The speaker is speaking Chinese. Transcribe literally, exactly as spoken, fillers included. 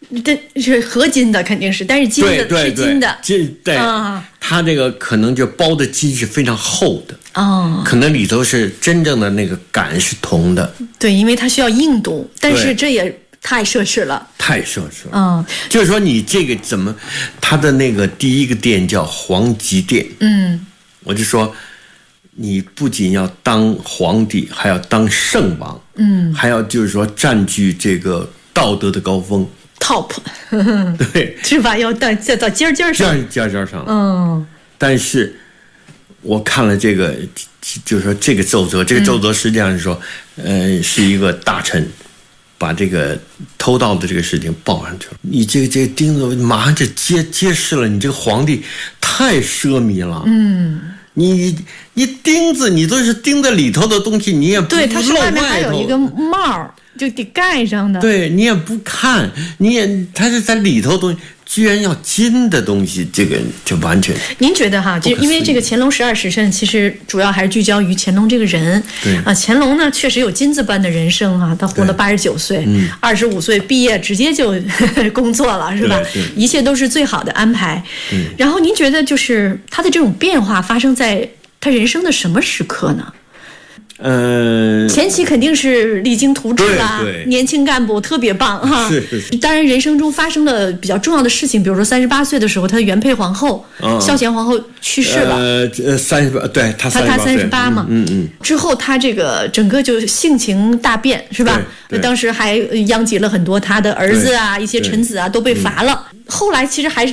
这是合金的，肯定是，但是金的对对对是金的， 金对， 啊、 它这个可能就包的金是非常厚的， 哦， 可能里头是真正的那个杆是铜的。 对，因为它需要硬度，但是对这也太奢侈了。 太奢侈了， 嗯， 就是说你这个怎么，它的那个第一个殿叫皇极殿， 嗯， 我就说，你不仅要当皇帝，还要当圣王， 嗯， 还要就是说占据这个道德的高峰 ，top， 对， 是吧？要到再到尖尖上， 尖尖尖上， 嗯， 但是我看了这个，就是说这个奏折，这个奏折实际上是说，嗯、呃，是一个大臣把这个偷盗的这个事情报上去了。你这个这个钉子马上就揭揭示了，你这个皇帝太奢靡了。 嗯， 你你钉子你都是钉在里头的东西，你也不对，它是露外面还外头有一个帽，就得盖上的。 对你也不看，你也它是在里头的东西，居然要金的东西，这个就完全。 您觉得哈，就因为这个乾隆十二时辰，其实主要还是聚焦于乾隆这个人。 对啊，乾隆呢确实有金子般的人生啊，他活了八十九岁，二十五岁毕业直接就工作了，是吧？ 对对一切都是最好的安排。 嗯。 然后您觉得就是他的这种变化发生在他人生的什么时刻呢？ 呃， 前期肯定是励精图治啦， 对对年轻干部特别棒哈。 是是是。 当然，人生中发生了比较重要的事情，比如说三十八岁的时候，他的原配皇后、 嗯、 孝贤皇后去世了。 呃，呃，三十八，对他他他三十八嘛， 嗯嗯。 之后他这个整个就性情大变，是吧？当时还殃及了很多他的儿子啊，一些臣子啊都被罚了。后来其实还是